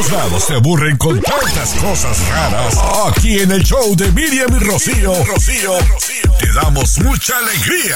todos lados te aburren con tantas cosas raras. Aquí en el show de Miriam y Rocío, te damos mucha alegría.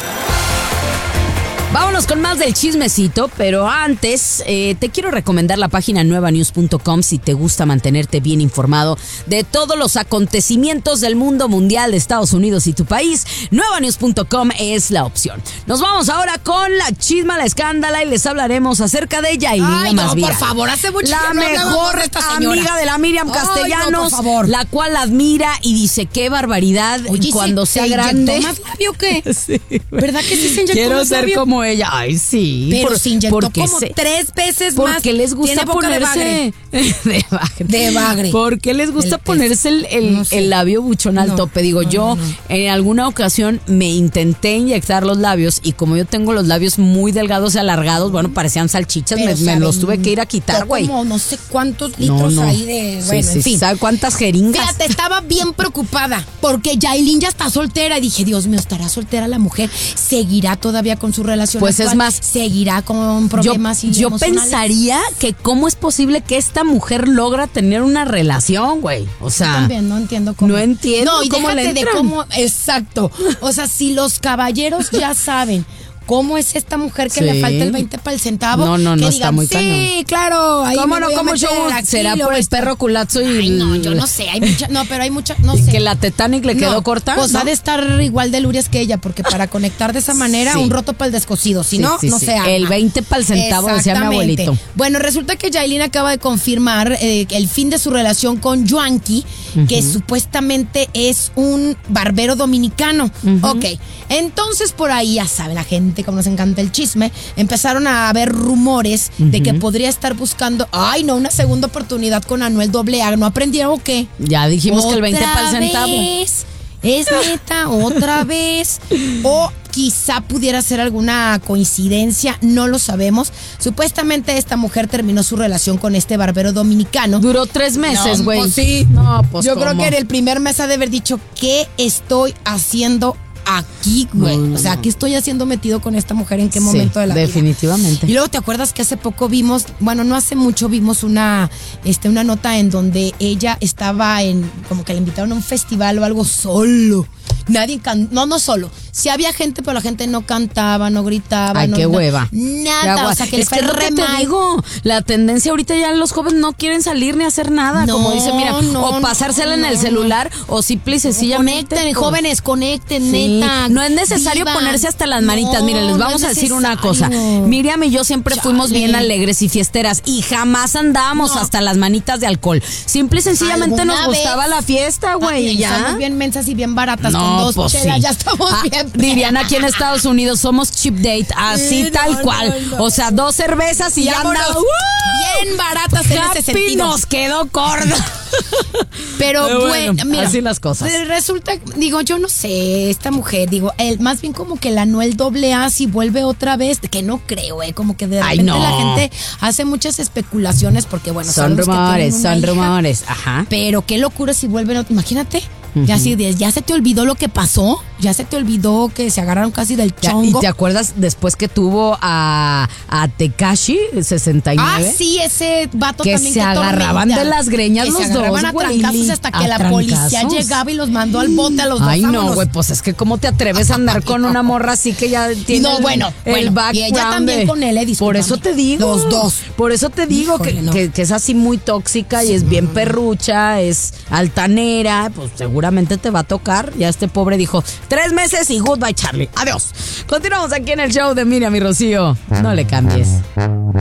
Vámonos con más del chismecito, pero antes te quiero recomendar la página nuevanews.com si te gusta mantenerte bien informado de todos los acontecimientos del mundo mundial, de Estados Unidos y tu país. Nuevanews.com es la opción. Nos vamos ahora con la chisma, la escándala y les hablaremos acerca de Yailin no, por favor, hace mucho la que no mejor de esta señora. amiga de la Miriam Castellanos, no, por favor. la cual admira y dice qué barbaridad. Oye, cuando sea grande. ¿Se inyectó más labio o qué? Sí. ¿Verdad que sí se inyectó Quiero más ser labio? como ella. Ay, sí. Pero se inyectó como se, 3 veces más. porque les gusta Tiene boca ponerse de bagre. De bagre. Porque les gusta ponerse no sé. el labio buchón al tope. Digo, yo en alguna ocasión me intenté inyectar los labios y como yo tengo los labios muy delgados y alargados, bueno, parecían salchichas, me los tuve que ir a quitar, güey. Como no sé cuántos litros ahí de... Bueno, sí, en fin. ¿sabe cuántas jeringas? Fíjate, estaba bien preocupada porque Yailin ya está soltera y dije, Dios mío, ¿estará soltera la mujer? ¿Seguirá todavía con su relación Pues actual? es más, ¿Seguirá con problemas yo emocionales? pensaría que cómo es posible que esta mujer logra tener una relación, güey. O sea, Yo también no entiendo cómo. No entiendo No, y cómo le déjate de entran. cómo, exacto. O sea, si los caballeros ya saben cómo es esta mujer que le falta el 20 para el centavo. No, que está digan, muy cañón. Sí, claro. Ahí ¿Cómo me no? voy a ¿Cómo meter, show? aquí ¿Será lo por el está. perro culazo y Ay, no, yo no sé. Hay mucha, no, pero hay mucha, no sé. que la Titanic le quedó corta? Pues ¿no? ha de estar igual de lurias que ella, porque para conectar de esa manera, Sí. un roto para el descosido. Si no, no se arma. El 20 para el centavo, decía mi Exactamente. abuelito. Bueno, resulta que Yailin acaba de confirmar el fin de su relación con Juanqui, que supuestamente es un barbero dominicano. Ok, entonces por ahí, ya saben, la gente, como nos encanta el chisme, empezaron a haber rumores de que podría estar buscando, una segunda oportunidad con Anuel AA. ¿No aprendieron o qué? Ya dijimos que el 20 para el centavo. Vez. Es neta, otra vez. O quizá pudiera ser alguna coincidencia, no lo sabemos. Supuestamente esta mujer terminó su relación con este barbero dominicano. Duró 3 meses, güey. Pues sí. No, pues yo ¿cómo? creo que en el primer mes ha de haber dicho, ¿qué estoy haciendo aquí, güey? No. O sea, ¿qué estoy haciendo metido con esta mujer? ¿En qué momento de la definitivamente. vida? Y luego, ¿te acuerdas que hace poco vimos, bueno, no hace mucho vimos una nota en donde ella estaba como que la invitaron a un festival o algo solo? Nadie no solo. Sí había gente, pero la gente no cantaba, no gritaba. Ay, qué hueva. Nada, o sea, que es que es lo que te digo. La tendencia ahorita ya los jóvenes no quieren salir ni hacer nada. No, como dice, mira, o pasársela en el celular, o simple y sencillamente. Conecten, jóvenes, conecten, Sí. neta. No es necesario Vivan. ponerse hasta las manitas. No, Miren, les no vamos es a decir una necesario. cosa. Miriam y yo siempre fuimos Chale. bien alegres y fiesteras y jamás andábamos hasta las manitas de alcohol. Simple y sencillamente nos ¿Alguna gustaba vez? la fiesta, güey. Y Ya. somos bien mensas y bien baratas. No, con 2 pues chelas, sí. ya estamos bien. Dirían aquí en Estados Unidos, somos cheap date, así Sí, tal no, cual. no. O sea, 2 cervezas y ya Vámonos. andamos. Bien baratas en ese Happy sentido. nos quedó corta. Pero bueno, mira, así las cosas. Resulta, digo, yo no sé, esta mujer, más bien como que el Anuel AA si vuelve otra vez, que no creo, como que de repente no. la gente hace muchas especulaciones porque bueno, Son sabemos que rumores, tienen una son hija, rumores, ajá. pero qué locura si vuelven, imagínate. Ya ya se te olvidó lo que pasó, ya se te olvidó que se agarraron casi del chongo. ¿Y te acuerdas después que tuvo a Tekashi 69? Ah, sí, ese vato que también se agarraban de las greñas los se agarraban dos, a güey. trancazos hasta que A la policía trancazos. llegaba y los mandó al bote a los dos. Ay, no, vámonos. güey, pues es que cómo te atreves a andar con una morra así que ya tiene No, bueno, el background. y ella también de- con él, Por discúlpame. eso te digo. Los dos. Por eso te digo Híjole, no. que es así muy tóxica y es bien perrucha, es altanera, pues seguramente te va a tocar. Ya este pobre dijo, 3 meses y goodbye, Charlie. Adiós. Continuamos aquí en el show de Miriam y Rocío. No le cambies.